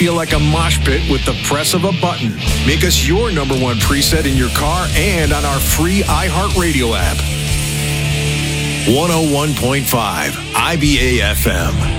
feel like a mosh pit with the press of a button. Make us your number one preset in your car and on our free iHeartRadio app. 101.5 IBA FM.